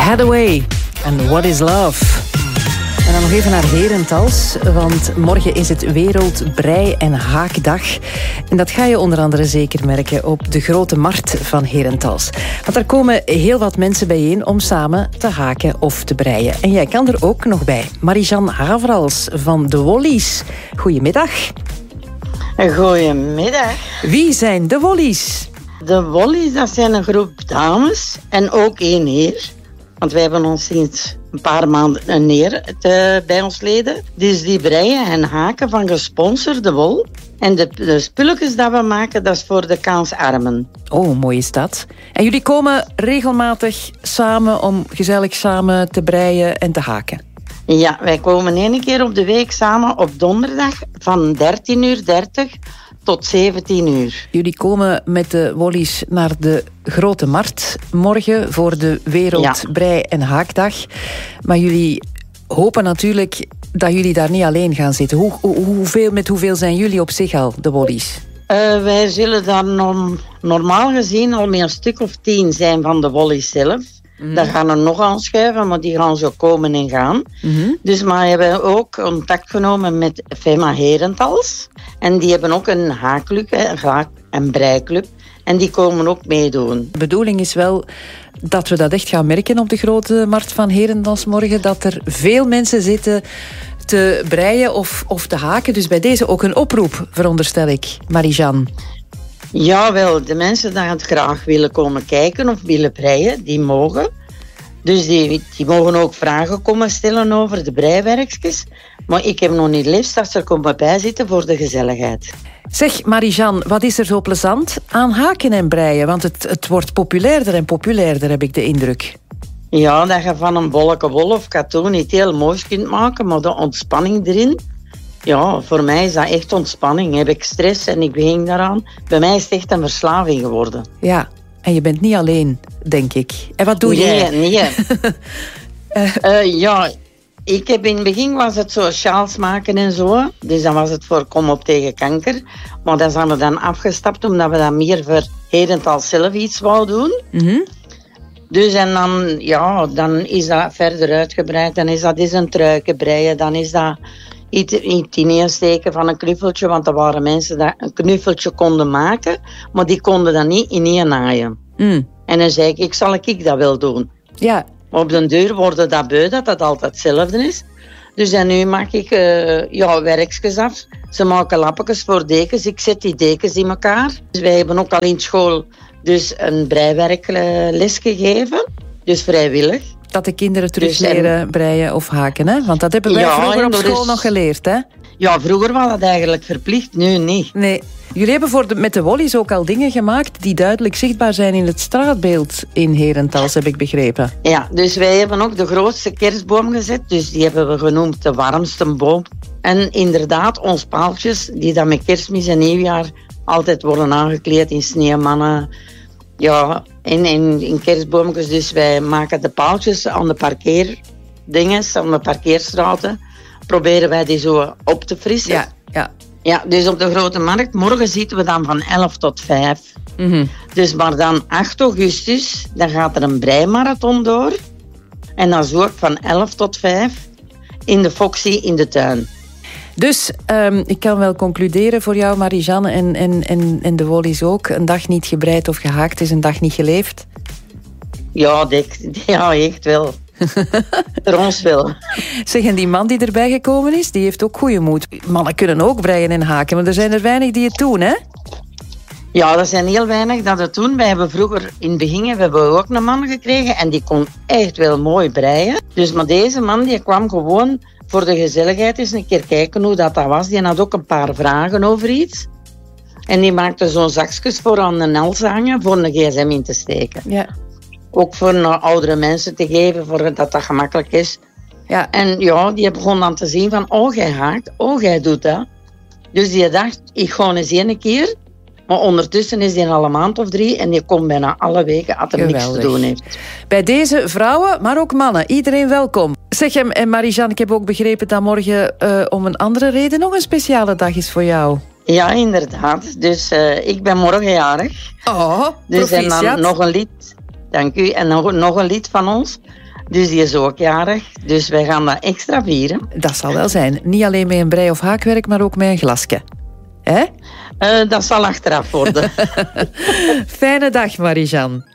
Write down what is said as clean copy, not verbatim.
Hathaway en What is Love. En dan nog even naar Herentals, want morgen is het Wereldbrei- en Haakdag. En dat ga je onder andere zeker merken op de grote markt van Herentals. Want daar komen heel wat mensen bijeen om samen te haken of te breien. En jij kan er ook nog bij. Marie-Jeanne Haverals van de Wollies. Goedemiddag. Goedemiddag. Wie zijn de Wollies? De Wollies, dat zijn een groep dames en ook één heer. Want wij hebben ons sinds een paar maanden een heer bij ons leden. Dus die breien en haken van gesponsorde wol. En de spulletjes dat we maken, dat is voor de kansarmen. Oh, mooi is dat. En jullie komen regelmatig samen om gezellig samen te breien en te haken? Ja, wij komen 1 keer op de week samen op donderdag van 13:30 tot 17:00. Jullie komen met de Wollies naar de Grote Markt morgen voor de Wereldbrei- en Haakdag. Maar jullie hopen natuurlijk dat jullie daar niet alleen gaan zitten. Met hoeveel zijn jullie op zich al, de Wollies? Wij zullen daar normaal gezien al met een stuk of 10 zijn van de Wollies zelf. Daar gaan er nog aanschuiven, maar die gaan zo komen en gaan. Dus maar we hebben ook contact genomen met FEMA Herentals. En die hebben ook een haakclub, een haak- en breiklub. En die komen ook meedoen. De bedoeling is wel dat we dat echt gaan merken op de grote markt van Herentals morgen. Dat er veel mensen zitten te breien of te haken. Dus bij deze ook een oproep, veronderstel ik, Marie-Jeanne. Jawel, de mensen die het graag willen komen kijken of willen breien, die mogen. Dus die mogen ook vragen komen stellen over de breiwerkjes. Maar ik heb nog niet liefst dat ze er komen bijzitten voor de gezelligheid. Zeg, Marie-Jeanne, wat is er zo plezant aan haken en breien? Want het wordt populairder en populairder, heb ik de indruk. Ja, dat je van een bolletje wol of katoen niet heel moois kunt maken, maar de ontspanning erin. Ja, voor mij is dat echt ontspanning. Heb ik stress en ik begin daaraan. Bij mij is het echt een verslaving geworden. Ja, en je bent niet alleen, denk ik. En wat doe jij? Nee. Ja, ik heb in het begin was het zo sjaals maken en zo. Dus dan was het voor kom op tegen kanker. Maar dat zijn we dan afgestapt omdat we dat meer voor Herentals zelf iets wou doen. Dus en dan is dat verder uitgebreid. Dan is dat eens een truiken breien. Dan is dat iets ineensteken van een knuffeltje. Want er waren mensen die een knuffeltje konden maken. Maar die konden dat niet ineen naaien. En dan zei ik zal dat wel doen. Ja. Op de deur worden dat beu, dat altijd hetzelfde is. Dus en nu maak ik werkjes af. Ze maken lappetjes voor dekens. Ik zet die dekens in elkaar. Dus wij hebben ook al in school dus een breiwerkles gegeven. Dus vrijwillig. Dat de kinderen terug leren breien of haken, hè? Want dat hebben wij vroeger op school nog geleerd, hè? Ja, vroeger was dat eigenlijk verplicht, nu niet. Nee. Jullie hebben met de Wollies ook al dingen gemaakt die duidelijk zichtbaar zijn in het straatbeeld in Herentals, heb ik begrepen. Ja, dus wij hebben ook de grootste kerstboom gezet. Dus die hebben we genoemd de warmste boom. En inderdaad, ons paaltjes, die dan met kerstmis en nieuwjaar altijd worden aangekleed in sneeuwmannen. Ja, in kerstboomjes. Dus wij maken de paaltjes aan de parkeerdinges, aan de parkeerstraten. Proberen wij die zo op te frissen. Ja, dus op de Grote Markt. Morgen zitten we dan van 11 tot 5. Dus maar dan 8 augustus, dan gaat er een breimarathon door. En dan zo van 11 tot 5 in de Foxy in de tuin. Dus ik kan wel concluderen voor jou, Marie-Jeanne, en de Wollies ook. Een dag niet gebreid of gehaakt is een dag niet geleefd. Ja, echt wel. Voor ons wel. Zeg, en die man die erbij gekomen is, die heeft ook goede moed. Mannen kunnen ook breien en haken, maar er zijn er weinig die het doen, hè? Ja, er zijn heel weinig dat het doen. Wij hebben vroeger, in het begin, hebben we ook een man gekregen en die kon echt wel mooi breien. Dus maar deze man, die kwam gewoon voor de gezelligheid eens een keer kijken hoe dat was. Die had ook een paar vragen over iets. En die maakte zo'n zakjes voor aan de nels hangen, voor een gsm in te steken. Ja. Ook voor oudere mensen te geven, voor dat gemakkelijk is. Ja. En ja, die begon dan te zien van, oh, jij haakt, oh, jij doet dat. Dus die dacht, ik ga eens 1 keer. Maar ondertussen is die al een maand of 3 en die komt bijna alle weken als er niks te doen heeft. Bij deze vrouwen, maar ook mannen, iedereen welkom. Zeg, en Marie-Jeanne, ik heb ook begrepen dat morgen om een andere reden nog een speciale dag is voor jou. Ja, inderdaad. Dus ik ben morgen jarig. Oh, dus proficiat. En dan nog een lied. Dank u. En nog een lied van ons. Dus die is ook jarig. Dus wij gaan dat extra vieren. Dat zal wel zijn. Niet alleen met een brei- of haakwerk, maar ook met een glasje. Hè? Dat zal achteraf worden. Fijne dag, Marie-Jeanne.